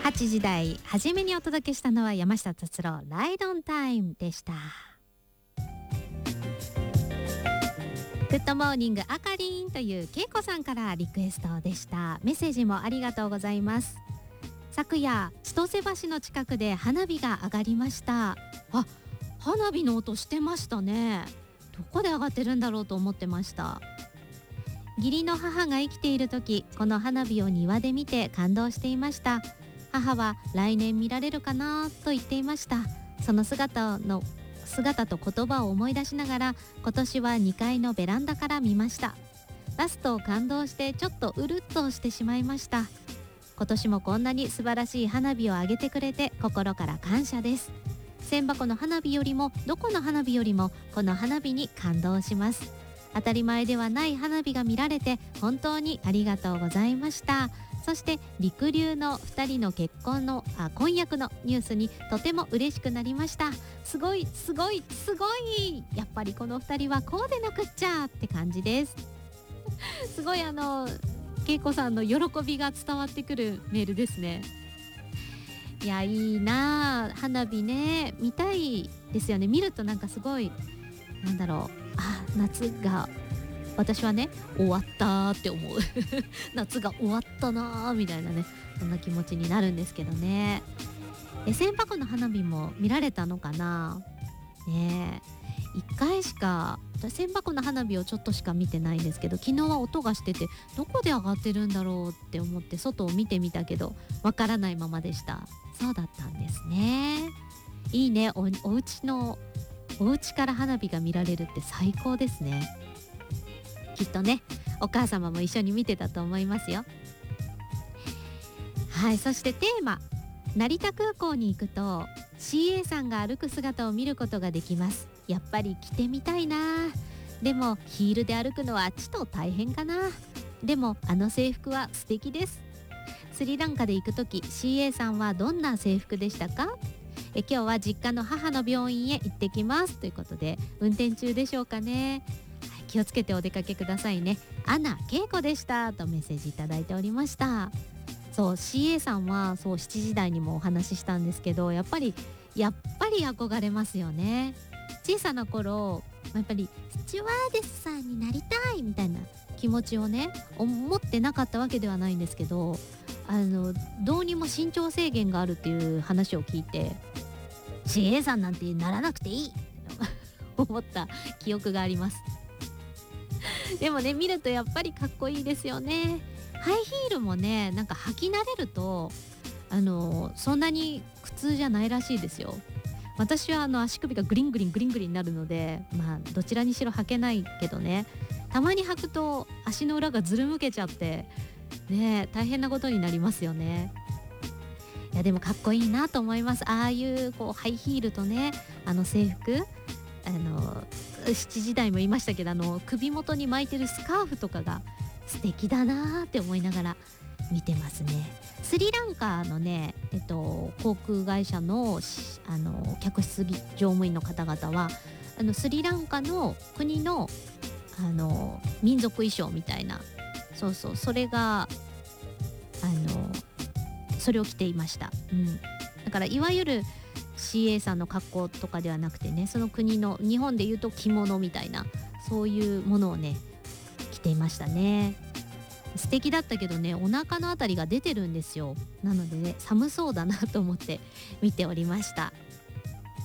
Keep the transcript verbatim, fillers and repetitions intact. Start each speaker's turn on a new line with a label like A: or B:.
A: はちじ台初めにお届けしたのは山下達郎ライドオンタイムでした。グッドモーニングあかりんというけいこさんからリクエストでした。メッセージもありがとうございます。昨夜千歳橋の近くで花火が上がりました。あ、花火の音してましたね。どこで上がってるんだろうと思ってました。義理の母が生きている時、この花火を庭で見て感動していました。母は来年見られるかなと言っていました。その姿の姿と言葉を思い出しながら、今年はにかいのベランダから見ました。ラストを感動してちょっとうるっとしてしまいました。今年もこんなに素晴らしい花火を上げてくれて心から感謝です。千箱の花火よりもどこの花火よりもこの花火に感動します。当たり前ではない花火が見られて本当にありがとうございました。そして陸流のふたりの結婚のあ婚約のニュースにとても嬉しくなりました。すごいすごいすごい、やっぱりこのふたりはこうでなくっちゃって感じです。すごいあのけいこさんの喜びが伝わってくるメールですね。いや、いいなあ、花火ね、見たいですよね。見るとなんかすごいなんだろう、あ、夏が私はね終わったって思う夏が終わったなみたいなね、そんな気持ちになるんですけどね。え、千箱の花火も見られたのかなね。えいっかいしか、千箱の花火をちょっとしか見てないんですけど、昨日は音がしててどこで上がってるんだろうって思って外を見てみたけどわからないままでした。そうだったんですね。いいね、 お, お家のお家から花火が見られるって最高ですね。きっとねお母様も一緒に見てたと思いますよ。はい、そしてテーマ、成田空港に行くと シーエー さんが歩く姿を見ることができます。やっぱり着てみたいな。でもヒールで歩くのはちと大変かな。でもあの制服は素敵です。スリランカで行くとき シーエー さんはどんな制服でしたか？え今日は実家の母の病院へ行ってきますということで、運転中でしょうかね。気をつけてお出かけくださいね。アナケイコでしたとメッセージいただいておりました。そう シーエー さんはそうしちじ台にもお話ししたんですけど、やっぱりやっぱり憧れますよね。小さな頃やっぱりスチュワーデスさんになりたいみたいな気持ちをね思ってなかったわけではないんですけど、あのどうにも身長制限があるっていう話を聞いて シーエー さんなんてならなくていい思った記憶があります。でもね見るとやっぱりかっこいいですよね。ハイヒールもねなんか履き慣れるとあのそんなに苦痛じゃないらしいですよ。私はあの足首がグリングリングリングリンになるので、まあどちらにしろ履けないけどね、たまに履くと足の裏がずるむけちゃってね大変なことになりますよね。いやでもかっこいいなと思います。ああいうこうハイヒールとねあの制服、あのしちじ台も言いましたけど、あの首元に巻いてるスカーフとかが素敵だなって思いながら見てますね。スリランカのね、えっと、航空会社の、あの客室乗務員の方々はあのスリランカの国の、あの民族衣装みたいな、そうそう、それがあのそれを着ていました、うん、だからいわゆる シーエー さんの格好とかではなくてね、その国の日本でいうと着物みたいなそういうものをね着ていましたね。素敵だったけどねお腹のあたりが出てるんですよ。なのでね寒そうだなと思って見ておりました。